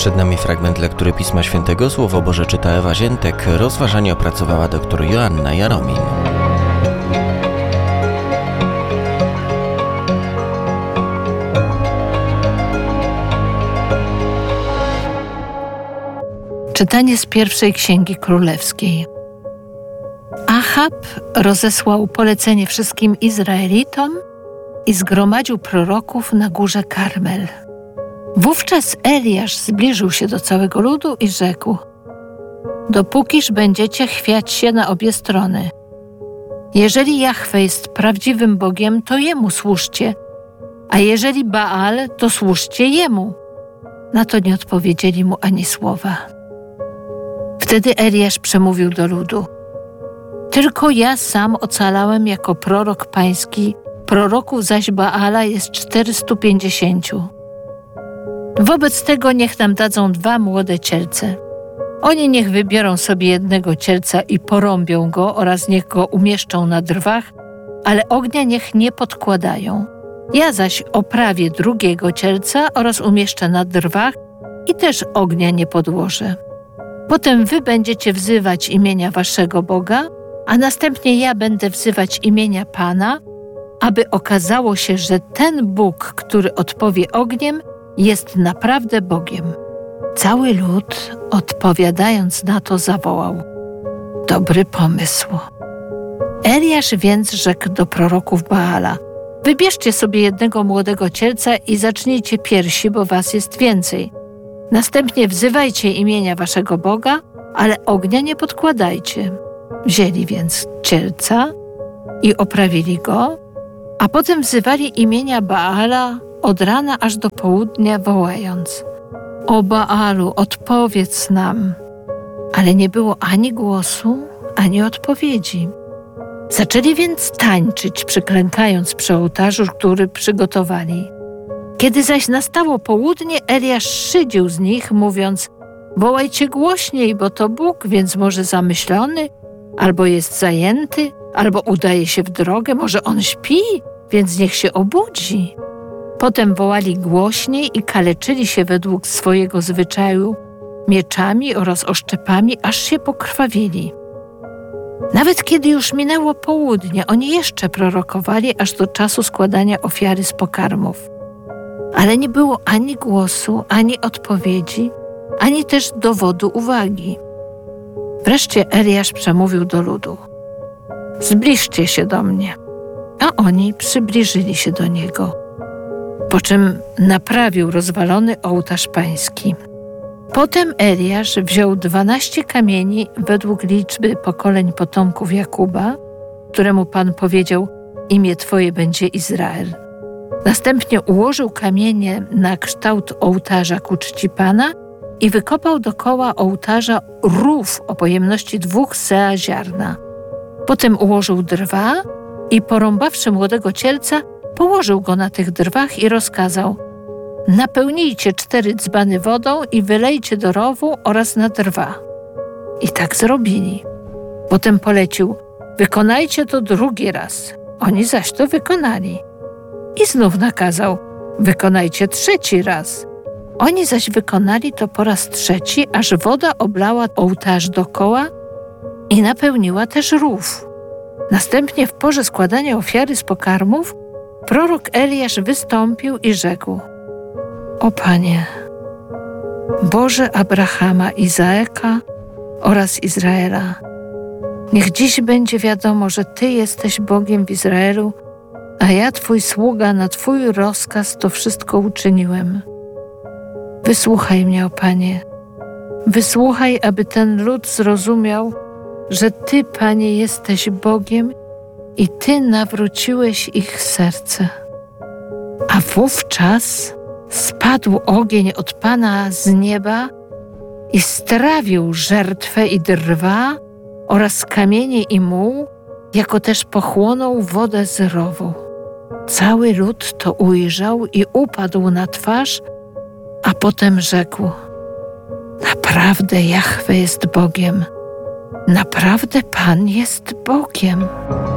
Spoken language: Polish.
Przed nami fragment lektury Pisma Świętego. Słowo Boże czyta Ewa Ziętek. Rozważanie opracowała dr Joanna Jaromin. Czytanie z pierwszej Księgi Królewskiej. Achab rozesłał polecenie wszystkim Izraelitom i zgromadził proroków na górze Karmel. Wówczas Eliasz zbliżył się do całego ludu i rzekł: dopókiż będziecie chwiać się na obie strony. Jeżeli Jahwe jest prawdziwym Bogiem, to Jemu służcie, a jeżeli Baal, to służcie Jemu. Na to nie odpowiedzieli mu ani słowa. Wtedy Eliasz przemówił do ludu: tylko ja sam ocalałem jako prorok pański, proroków zaś Baala jest 450. Wobec tego niech nam dadzą 2 młode cielce. Oni niech wybiorą sobie jednego cielca i porąbią go oraz niech go umieszczą na drwach, ale ognia niech nie podkładają. Ja zaś oprawię drugiego cielca oraz umieszczę na drwach i też ognia nie podłożę. Potem wy będziecie wzywać imienia waszego Boga, a następnie ja będę wzywać imienia Pana, aby okazało się, że ten Bóg, który odpowie ogniem, jest naprawdę Bogiem. Cały lud, odpowiadając na to, zawołał: dobry pomysł. Eliasz więc rzekł do proroków Baala: wybierzcie sobie jednego młodego cielca i zacznijcie piersi, bo was jest więcej. Następnie wzywajcie imienia waszego Boga, ale ognia nie podkładajcie. Wzięli więc cielca i oprawili go, a potem wzywali imienia Baala od rana aż do południa, wołając: o Baalu, odpowiedz nam. Ale nie było ani głosu, ani odpowiedzi. Zaczęli więc tańczyć, przyklękając przy ołtarzu, który przygotowali. Kiedy zaś nastało południe, Eliasz szydził z nich, mówiąc: wołajcie głośniej, bo to Bóg, więc może zamyślony, albo jest zajęty, albo udaje się w drogę, może on śpi, więc niech się obudzi. Potem wołali głośniej i kaleczyli się według swojego zwyczaju mieczami oraz oszczepami, aż się pokrwawili. Nawet kiedy już minęło południe, oni jeszcze prorokowali aż do czasu składania ofiary z pokarmów. Ale nie było ani głosu, ani odpowiedzi, ani też dowodu uwagi. Wreszcie Eliasz przemówił do ludu: zbliżcie się do mnie. A oni przybliżyli się do niego, po czym naprawił rozwalony ołtarz pański. Potem Eliasz wziął 12 kamieni według liczby pokoleń potomków Jakuba, któremu Pan powiedział: imię Twoje będzie Izrael. Następnie ułożył kamienie na kształt ołtarza ku czci Pana i wykopał dokoła ołtarza rów o pojemności 2 sea ziarna. Potem ułożył drwa i porąbawszy młodego cielca, położył go na tych drwach i rozkazał: napełnijcie 4 dzbany wodą i wylejcie do rowu oraz na drwa. I tak zrobili. Potem polecił: wykonajcie to 2 raz. Oni zaś to wykonali. I znów nakazał: wykonajcie 3 raz. Oni zaś wykonali to po raz 3, aż woda oblała ołtarz dokoła i napełniła też rów. Następnie w porze składania ofiary z pokarmów prorok Eliasz wystąpił i rzekł: o Panie, Boże Abrahama, Izaaka oraz Izraela, niech dziś będzie wiadomo, że Ty jesteś Bogiem w Izraelu, a ja, Twój sługa, na Twój rozkaz to wszystko uczyniłem. Wysłuchaj mnie, o Panie, wysłuchaj, aby ten lud zrozumiał, że Ty, Panie, jesteś Bogiem i Ty nawróciłeś ich serce. A wówczas spadł ogień od Pana z nieba i strawił żertwę i drwa oraz kamienie i muł, jako też pochłonął wodę z rowu. Cały lud to ujrzał i upadł na twarz, a potem rzekł: naprawdę Jahwe jest Bogiem, naprawdę Pan jest Bogiem.